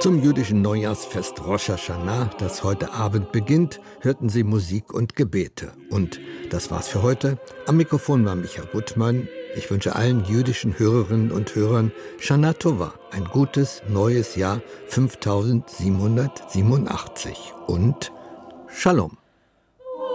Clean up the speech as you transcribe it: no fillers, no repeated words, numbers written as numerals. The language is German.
Zum jüdischen Neujahrsfest Rosh Hashanah, das heute Abend beginnt, hörten Sie Musik und Gebete. Und das war's für heute. Am Mikrofon war Micha Gutmann. Ich wünsche allen jüdischen Hörerinnen und Hörern Shana Tova, ein gutes neues Jahr 5787 und Shalom.